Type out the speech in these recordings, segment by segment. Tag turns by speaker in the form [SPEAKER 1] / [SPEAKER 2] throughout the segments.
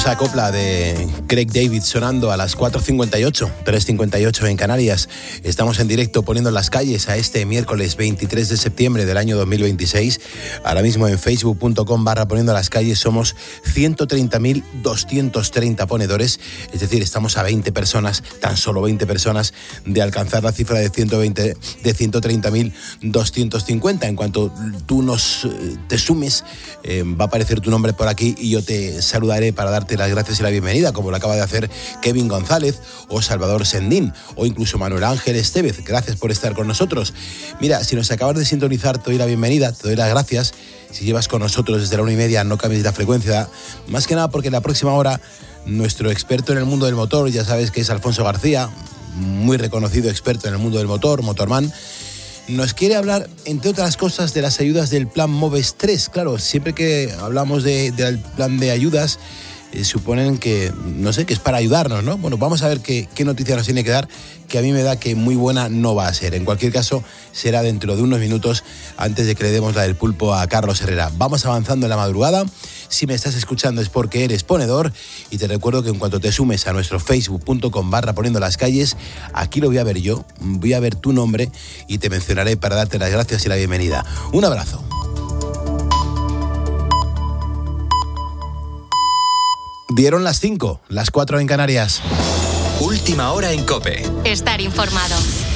[SPEAKER 1] Esa copla de Craig David sonando a las 4:58, 3:58 en Canarias. Estamos en directo poniendo en las calles a este miércoles 23 de septiembre del año 2026. Ahora mismo en facebook.com/poniendo las calles somos 130.230 ponedores. Es decir, estamos a 20 personas, tan solo 20 personas, de alcanzar la cifra de 130.250. En cuanto tú te sumes, va a aparecer tu nombre por aquí y yo te saludaré para darte las gracias y la bienvenida, como lo acaba de hacer Kevin González o Salvador Sendín o incluso Manuel Ángel Estevez. Gracias por estar con nosotros. Mira, si nos acabas de sintonizar, te doy la bienvenida, te doy las gracias. Si llevas con nosotros desde la 1:30, no cambies la frecuencia, más que nada porque en la próxima hora nuestro experto en el mundo del motor, ya sabes que es Alfonso García, muy reconocido experto en el mundo del motor, Motorman, nos quiere hablar, entre otras cosas, de las ayudas del plan MOVES 3. Claro, siempre que hablamos del plan de ayudas, suponen que, no sé, que es para ayudarnos, ¿no? Bueno, vamos a ver qué noticia nos tiene que dar, que a mí me da que muy buena no va a ser. En cualquier caso, será dentro de unos minutos, antes de que le demos la del pulpo a Carlos Herrera. Vamos avanzando en la madrugada. Si me estás escuchando es porque eres ponedor, y te recuerdo que en cuanto te sumes a nuestro facebook.com/poniendo las calles, aquí lo voy a ver yo, voy a ver tu nombre y te mencionaré para darte las gracias y la bienvenida. Un abrazo. Dieron las 5, las 4 en Canarias.
[SPEAKER 2] Última hora en COPE.
[SPEAKER 3] Estar informado.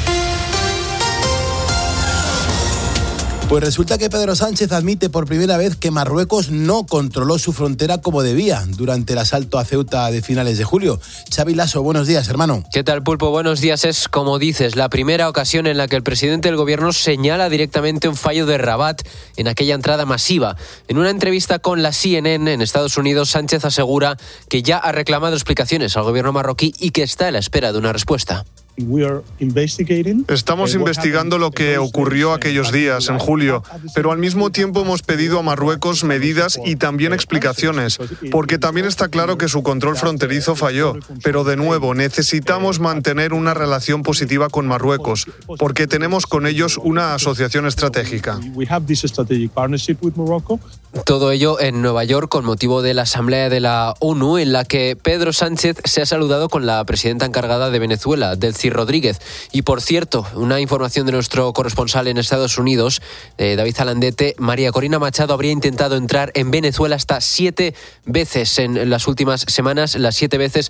[SPEAKER 1] Pues resulta que Pedro Sánchez admite por primera vez que Marruecos no controló su frontera como debía durante el asalto a Ceuta de finales de julio. Xavi Lasso, buenos días, hermano.
[SPEAKER 4] ¿Qué tal, Pulpo? Buenos días. Es, como dices, la primera ocasión en la que el presidente del gobierno señala directamente un fallo de Rabat en aquella entrada masiva. En una entrevista con la CNN en Estados Unidos, Sánchez asegura que ya ha reclamado explicaciones al gobierno marroquí y que está a la espera de una respuesta.
[SPEAKER 5] Estamos investigando lo que ocurrió aquellos días, en julio, pero al mismo tiempo hemos pedido a Marruecos medidas y también explicaciones, porque también está claro que su control fronterizo falló. Pero de nuevo, necesitamos mantener una relación positiva con Marruecos, porque tenemos con ellos una asociación estratégica.
[SPEAKER 4] Todo ello en Nueva York con motivo de la Asamblea de la ONU, en la que Pedro Sánchez se ha saludado con la presidenta encargada de Venezuela, Delcy Rodríguez. Y por cierto, una información de nuestro corresponsal en Estados Unidos, David Zalandete, María Corina Machado habría intentado entrar en Venezuela hasta 7 veces en las últimas semanas, las 7 veces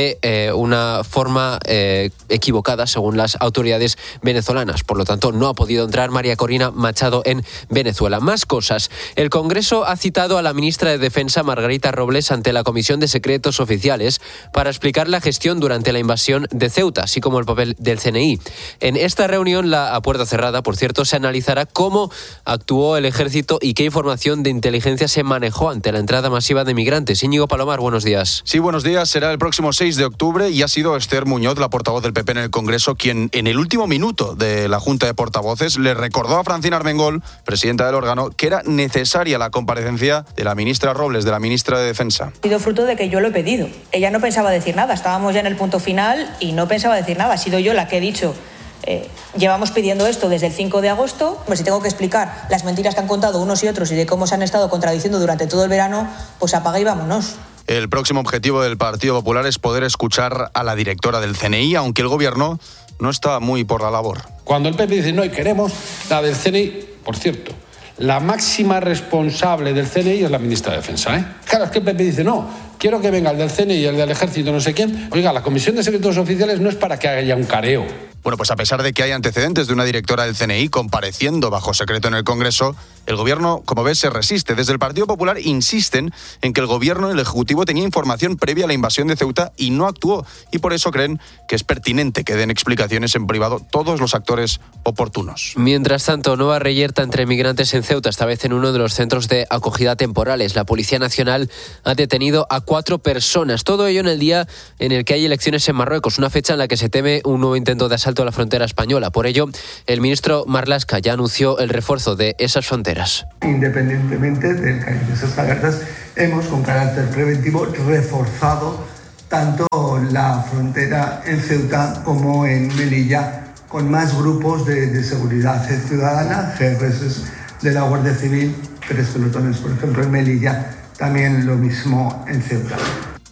[SPEAKER 4] de una forma equivocada, según las autoridades venezolanas. Por lo tanto, no ha podido entrar María Corina Machado en Venezuela. Más cosas. El Congreso ha citado a la ministra de Defensa, Margarita Robles, ante la Comisión de Secretos Oficiales para explicar la gestión durante la invasión de Ceuta, así como el papel del CNI. En esta reunión, a puerta cerrada, por cierto, se analizará cómo actuó el ejército y qué información de inteligencia se manejó ante la entrada masiva de migrantes. Íñigo Palomar, buenos días.
[SPEAKER 6] Sí, buenos días. Será el próximo 6 de octubre y ha sido Esther Muñoz, la portavoz del PP en el Congreso, quien en el último minuto de la Junta de Portavoces le recordó a Francina Armengol, presidenta del órgano, que era necesaria la comparecencia de la ministra Robles, de la ministra de Defensa.
[SPEAKER 7] Ha sido fruto de que yo lo he pedido. Ella no pensaba decir nada, estábamos ya en el punto final y no pensaba decir nada. Ha sido yo la que he dicho, llevamos pidiendo esto desde el 5 de agosto. Pues si tengo que explicar las mentiras que han contado unos y otros y de cómo se han estado contradiciendo durante todo el verano, pues apaga y vámonos.
[SPEAKER 6] El próximo objetivo del Partido Popular es poder escuchar a la directora del CNI, aunque el gobierno no está muy por la labor.
[SPEAKER 8] Cuando el PP dice no y queremos la del CNI, por cierto, la máxima responsable del CNI es la ministra de Defensa, Claro, es que el PP dice no, quiero que venga el del CNI y el del Ejército, no sé quién. Oiga, la Comisión de Secretos Oficiales no es para que haya un careo.
[SPEAKER 6] Bueno, pues a pesar de que hay antecedentes de una directora del CNI compareciendo bajo secreto en el Congreso, el gobierno, como ves, se resiste. Desde el Partido Popular insisten en que el gobierno y el Ejecutivo tenía información previa a la invasión de Ceuta y no actuó. Y por eso creen que es pertinente que den explicaciones en privado todos los actores oportunos.
[SPEAKER 4] Mientras tanto, nueva reyerta entre migrantes en Ceuta, esta vez en uno de los centros de acogida temporales. La Policía Nacional ha detenido a 4 personas. Todo ello en el día en el que hay elecciones en Marruecos, una fecha en la que se teme un nuevo intento de asalto a la frontera española. Por ello, el ministro Marlaska ya anunció el refuerzo de esas fronteras.
[SPEAKER 9] Independientemente del cariz de esas alertas, hemos con carácter preventivo reforzado tanto la frontera en Ceuta como en Melilla con más grupos de seguridad ciudadana, GRS de la Guardia Civil, 3 pelotones, por ejemplo, en Melilla, también lo mismo en Ceuta.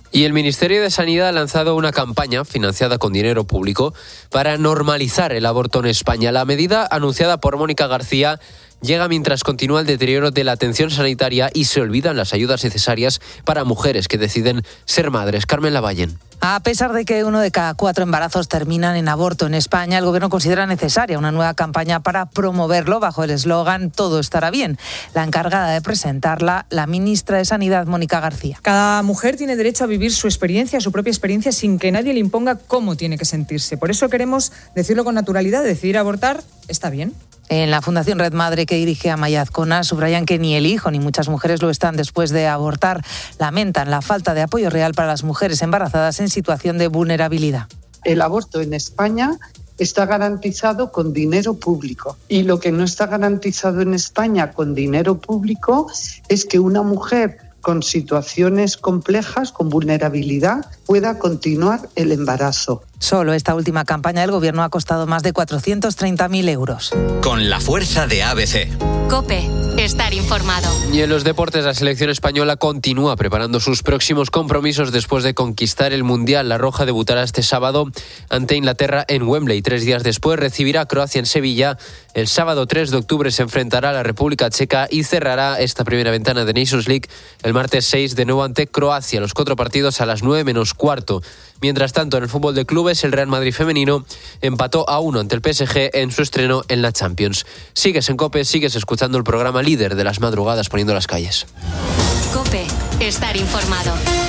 [SPEAKER 4] Y el Ministerio de Sanidad ha lanzado una campaña financiada con dinero público para normalizar el aborto en España. La medida anunciada por Mónica García llega mientras continúa el deterioro de la atención sanitaria y se olvidan las ayudas necesarias para mujeres que deciden ser madres. Carmen Lavallen.
[SPEAKER 3] A pesar de que 1 de cada 4 embarazos terminan en aborto en España, el Gobierno considera necesaria una nueva campaña para promoverlo bajo el eslogan «Todo estará bien». La encargada de presentarla, la ministra de Sanidad, Mónica García.
[SPEAKER 10] Cada mujer tiene derecho a vivir su experiencia, su propia experiencia, sin que nadie le imponga cómo tiene que sentirse. Por eso queremos decirlo con naturalidad, decidir abortar está bien.
[SPEAKER 3] En la Fundación Red Madre, que dirige Amaya Azcona, subrayan que ni el hijo ni muchas mujeres lo están después de abortar. Lamentan la falta de apoyo real para las mujeres embarazadas en situación de vulnerabilidad.
[SPEAKER 11] El aborto en España está garantizado con dinero público. Y lo que no está garantizado en España con dinero público es que una mujer con situaciones complejas, con vulnerabilidad, pueda continuar el embarazo.
[SPEAKER 3] Solo esta última campaña del Gobierno ha costado más de 430.000 euros.
[SPEAKER 2] Con la fuerza de ABC.
[SPEAKER 12] COPE. Estar informado.
[SPEAKER 4] Y en los deportes, la selección española continúa preparando sus próximos compromisos después de conquistar el Mundial. La Roja debutará este sábado ante Inglaterra en Wembley. 3 días después recibirá a Croacia en Sevilla. El sábado 3 de octubre se enfrentará a la República Checa y cerrará esta primera ventana de Nations League el martes 6 de nuevo ante Croacia. Los 4 partidos a las 9 menos cuarto. Mientras tanto, en el fútbol de clubes, el Real Madrid femenino empató a 1 ante el PSG en su estreno en la Champions. Sigues en COPE, sigues escuchando el programa líder de las madrugadas poniendo las calles.
[SPEAKER 12] COPE. Estar informado.